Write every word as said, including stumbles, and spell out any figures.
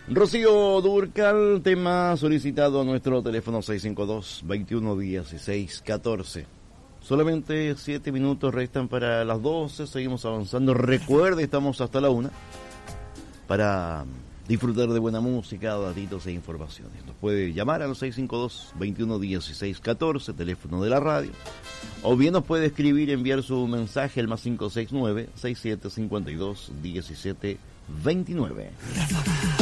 Rocío Dúrcal, tema solicitado a nuestro teléfono seis cinco dos, veintiuno dieciséis catorce. Solamente siete minutos restan para las doce, seguimos avanzando. Recuerde, estamos hasta la una para disfrutar de buena música, datitos e informaciones. Nos puede llamar al seis cinco dos, veintiuno dieciséis catorce, teléfono de la radio, o bien nos puede escribir, enviar su mensaje al más cinco seis nueve, seis siete cinco dos, diecisiete veintinueve.